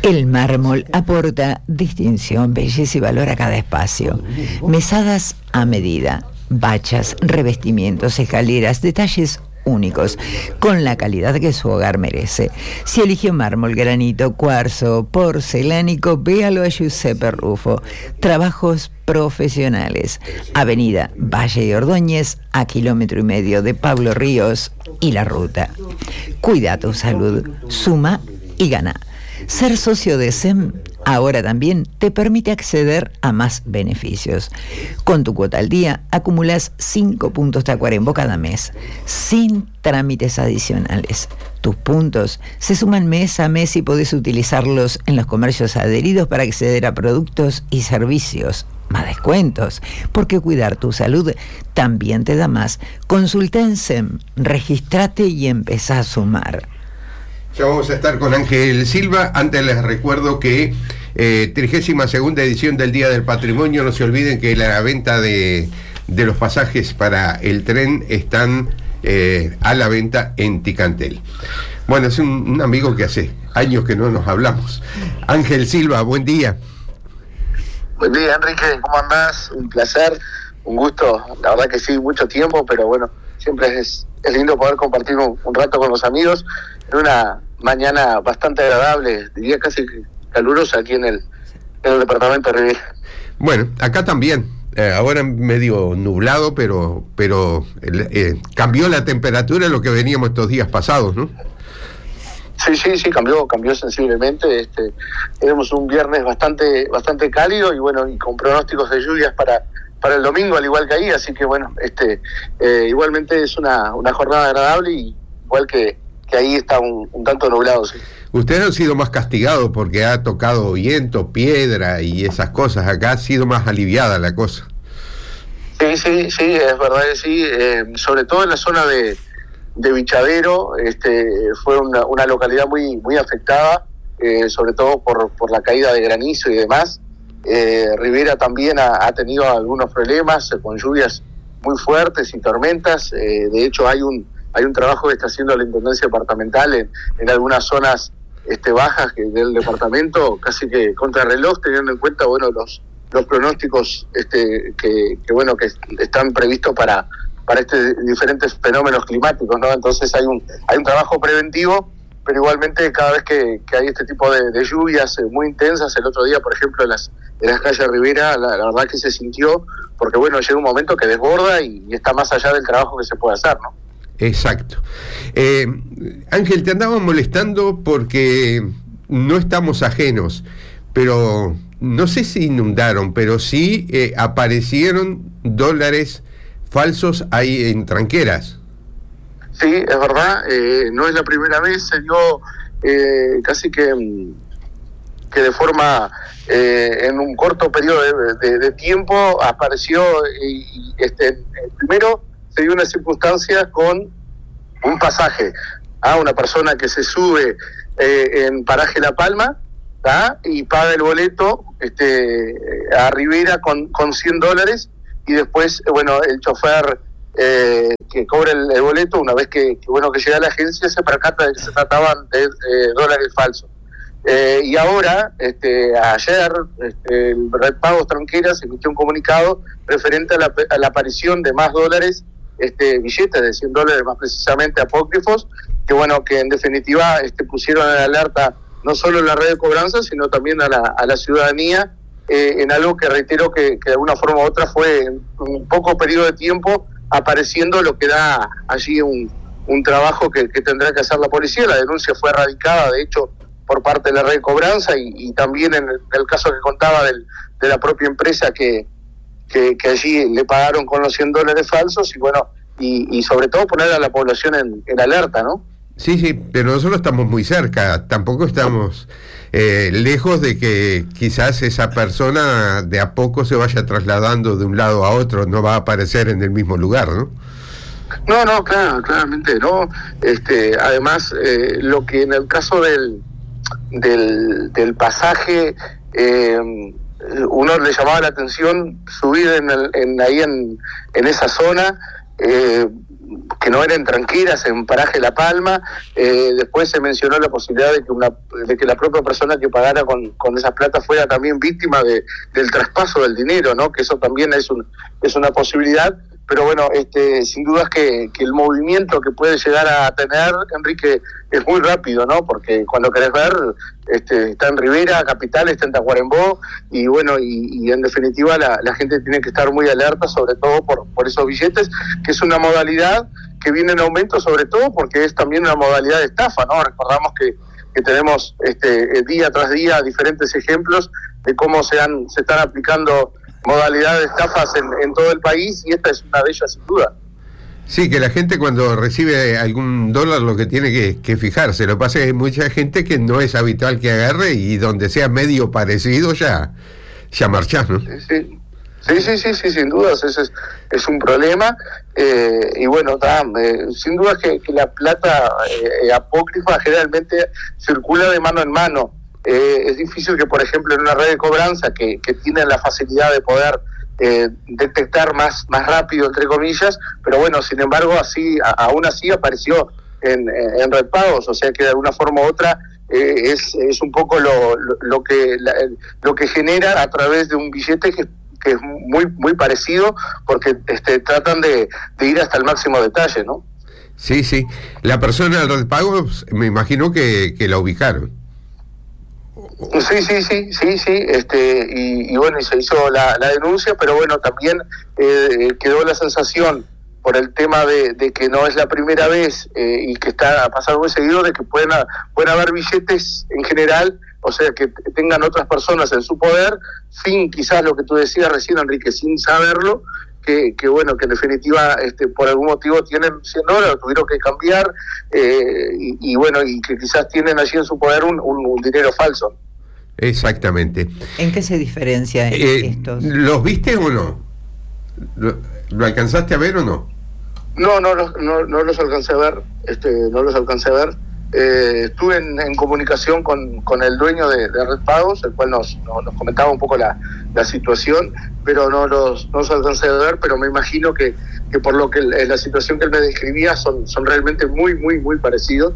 El mármol aporta distinción, belleza y valor a cada espacio. Mesadas a medida, bachas, revestimientos, escaleras, detalles únicos, con la calidad que su hogar merece. Si eligió mármol, granito, cuarzo, porcelánico, véalo a Giuseppe Rufo. Trabajos profesionales. Avenida Valle y Ordóñez, a 1,5 kilómetros de Pablo Ríos y La Ruta. Cuida tu salud, suma y gana. Ser socio de SEM ahora también te permite acceder a más beneficios. Con tu cuota al día acumulas 5 puntos Tacuarembó cada mes, sin trámites adicionales. Tus puntos se suman mes a mes y podés utilizarlos en los comercios adheridos para acceder a productos y servicios. Más descuentos, porque cuidar tu salud también te da más. Consulta en SEM, registrate y empezá a sumar. Ya vamos a estar con Ángel Silva. Antes les recuerdo que 32ª edición del Día del Patrimonio. No se olviden que la venta de los pasajes para el tren están a la venta en Ticantel. Bueno, es un amigo que hace años que no nos hablamos. Ángel Silva, buen día. Buen día, Enrique, ¿cómo andás? Un placer, un gusto, la verdad que sí, mucho tiempo, pero bueno, siempre es lindo poder compartir un rato con los amigos en una mañana bastante agradable, diría casi calurosa aquí en el departamento de Rivera. Bueno, acá también, ahora medio nublado, pero cambió la temperatura, lo que veníamos estos días pasados, ¿no? Sí, cambió sensiblemente. Tenemos un viernes bastante cálido y bueno, y con pronósticos de lluvias para el domingo, al igual que ahí, así que bueno, igualmente es una jornada agradable, y igual que ahí está un tanto nublado, sí. Ustedes han sido más castigados porque ha tocado viento, piedra y esas cosas. Acá ha sido más aliviada la cosa. Sí, es verdad que sí, sobre todo en la zona de Vichadero, fue una localidad muy afectada, sobre todo por la caída de granizo y demás. Rivera también ha tenido algunos problemas con lluvias muy fuertes y tormentas. De hecho hay un trabajo que está haciendo la Intendencia Departamental en algunas zonas bajas del departamento, casi que contrarreloj, teniendo en cuenta los pronósticos que están previstos para diferentes fenómenos climáticos, ¿no? Entonces hay un trabajo preventivo, pero igualmente cada vez que hay este tipo de lluvias muy intensas, el otro día, por ejemplo, en las calles Rivera, la verdad que se sintió, porque bueno, llega un momento que desborda y está más allá del trabajo que se puede hacer, ¿no? Exacto. Ángel, te andaba molestando porque no estamos ajenos, pero no sé si inundaron, pero sí aparecieron dólares falsos ahí en Tranqueras. Sí, es verdad, no es la primera vez, se dio casi que de forma, en un corto periodo de tiempo, apareció, primero se dio una circunstancia con un pasaje a una persona que se sube en Paraje La Palma, ¿tá? Y paga el boleto a Rivera con $100, y después, bueno, el chofer que cobra el boleto, una vez que llega a la agencia, se percata de que se trataban de dólares falsos. Y ahora, ayer, el Red Pagos Tranqueras emitió un comunicado referente a la aparición de más dólares, billetes de $100 más precisamente apócrifos, que en definitiva pusieron en alerta no solo la red de cobranza, sino también a la ciudadanía, en algo que reitero que de alguna forma u otra fue en un poco periodo de tiempo apareciendo, lo que da allí un trabajo que tendrá que hacer la policía. La denuncia fue radicada, de hecho, por parte de la red de cobranza, y también en el caso que contaba de la propia empresa que allí le pagaron con los $100 falsos, y bueno, y sobre todo poner a la población en alerta, ¿no? Sí, pero nosotros estamos muy cerca, tampoco estamos lejos de que quizás esa persona de a poco se vaya trasladando de un lado a otro, no va a aparecer en el mismo lugar, ¿no? No, claramente no. Además, lo que en el caso del pasaje, uno le llamaba la atención subir ahí en esa zona, que no eran tranqueras en Paraje La Palma. Después se mencionó la posibilidad de que la propia persona que pagara con esas plata fuera también víctima del traspaso del dinero, ¿no? Que eso también es una posibilidad. Pero bueno, sin dudas que el movimiento que puede llegar a tener, Enrique, es muy rápido, ¿no? Porque cuando querés ver, está en Rivera, Capital, está en Tacuarembó, y bueno, y en definitiva la gente tiene que estar muy alerta, sobre todo por esos billetes, que es una modalidad que viene en aumento, sobre todo porque es también una modalidad de estafa, ¿no? Recordamos que tenemos día tras día diferentes ejemplos de cómo se están aplicando modalidades de estafas en todo el país, y esta es una de ellas sin duda. Sí, que la gente cuando recibe algún dólar lo que tiene que fijarse. Lo que pasa es que hay mucha gente que no es habitual que agarre, y donde sea medio parecido ya marchás, ¿no? Sí, sin dudas, ese es un problema. Y bueno, sin duda que la plata apócrifa generalmente circula de mano en mano. Es difícil que, por ejemplo, en una red de cobranza que tiene la facilidad de poder detectar más rápido, entre comillas, pero bueno, sin embargo, aún así apareció en Red Pagos, o sea que de alguna forma u otra es un poco lo que genera a través de un billete que es muy parecido, porque tratan de ir hasta el máximo detalle, ¿no? Sí. La persona de Red Pagos, me imagino que la ubicaron. Sí, y bueno, y se hizo la denuncia, pero bueno, también quedó la sensación, por el tema de que no es la primera vez y que está pasando muy seguido, de que pueden haber billetes en general, o sea, que tengan otras personas en su poder, sin quizás lo que tú decías recién, Enrique, sin saberlo, que bueno, que en definitiva por algún motivo tienen 100 dólares, tuvieron que cambiar, y bueno, y que quizás tienen allí en su poder un dinero falso. Exactamente. ¿En qué se diferencia estos? ¿Los viste o no? ¿Lo alcanzaste a ver o no? No los alcancé a ver, estuve en comunicación con el dueño de Red Pagos, el cual nos comentaba un poco la situación, pero no los alcancé a ver, pero me imagino que por lo que la situación que él me describía son realmente muy parecidos,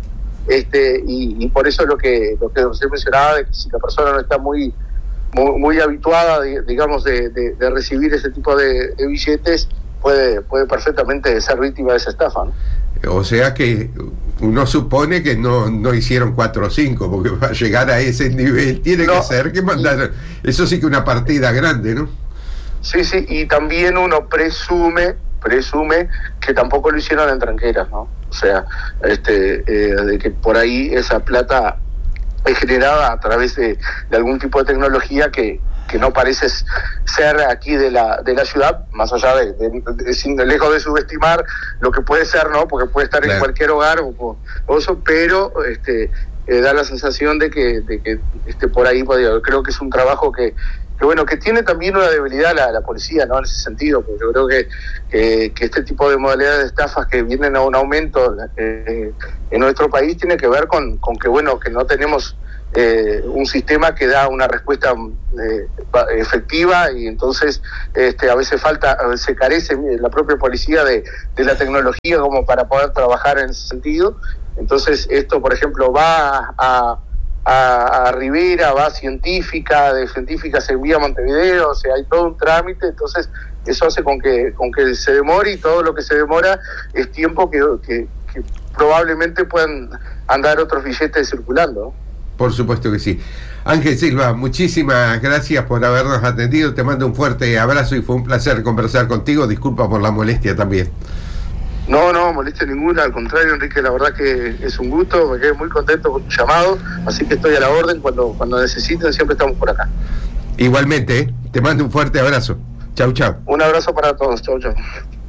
y por eso lo que usted mencionaba, de que si la persona no está muy habituada, digamos, de recibir ese tipo de billetes, puede perfectamente ser víctima de esa estafa, ¿no? O sea que uno supone que no hicieron 4 o 5, porque para llegar a ese nivel tiene que ser que mandaron. Eso sí que una partida grande, ¿no? Sí, y también uno presume que tampoco lo hicieron en tranqueras, ¿no? O sea, de que por ahí esa plata es generada a través de algún tipo de tecnología que no parece ser aquí de la ciudad, más allá lejos de subestimar lo que puede ser, ¿no? Porque puede estar en cualquier hogar o eso, pero da la sensación de que por ahí creo que es un trabajo que bueno, que tiene también una debilidad la policía, ¿no? En ese sentido, porque yo creo que este tipo de modalidades de estafas que vienen a un aumento en nuestro país tiene que ver con que, bueno, que no tenemos un sistema que da una respuesta efectiva, y entonces a veces se carece la propia policía de la tecnología como para poder trabajar en ese sentido. Entonces esto, por ejemplo, va a Rivera, va a Científica, de Científica se envía a Montevideo, o sea, hay todo un trámite, entonces eso hace con que se demore, y todo lo que se demora es tiempo que probablemente puedan andar otros billetes circulando, ¿no? Por supuesto que sí. Ángel Silva, muchísimas gracias por habernos atendido, te mando un fuerte abrazo y fue un placer conversar contigo, disculpa por la molestia también. No, molestia ninguna, al contrario, Enrique, la verdad que es un gusto, me quedé muy contento con tu llamado, así que estoy a la orden, cuando necesiten siempre estamos por acá. Igualmente, te mando un fuerte abrazo. Chau. Un abrazo para todos, chau.